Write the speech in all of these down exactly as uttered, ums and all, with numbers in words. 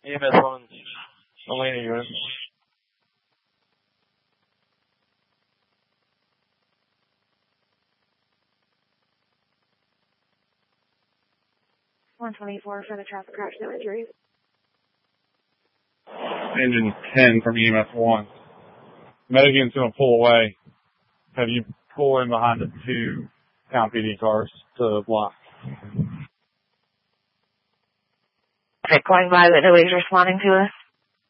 E M S one, Elena unit. one twenty-four for the traffic crash, no injuries. Engine ten from E M S one. Madigan's going to pull away. Have you pull in behind the two town P D cars to block. Okay, going by, but nobody's responding to us.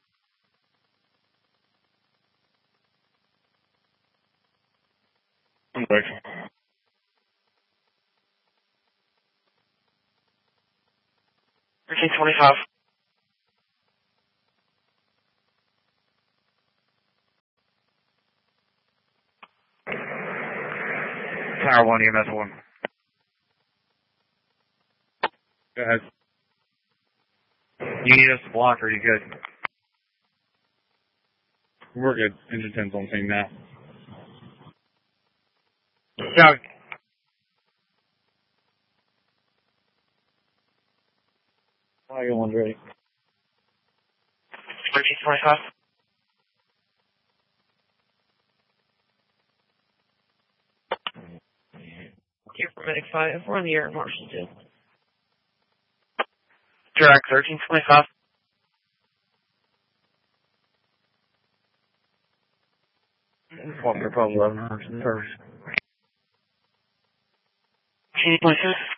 Quick. thirteen twenty-five. Tower one, E M S one. Go ahead. You need us to block, or are you good? We're good. Engine ten's on scene now. Go. Wagon one's ready. thirteen twenty-five. Here for Medic five, we're on the air at Marshall two. Direct thirteen twenty-five. Walker, probably eleven hundred first. thirteen twenty-six.